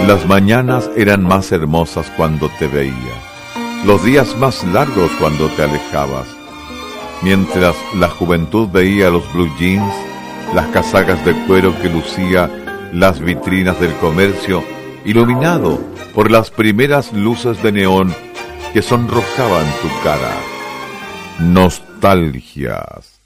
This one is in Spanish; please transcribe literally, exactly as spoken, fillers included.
Las mañanas eran más hermosas cuando te veía, los días más largos cuando te alejabas, mientras la juventud veía los blue jeans, las casacas de cuero que lucía las vitrinas del comercio, iluminado por las primeras luces de neón que sonrojaban tu cara. Nostalgias.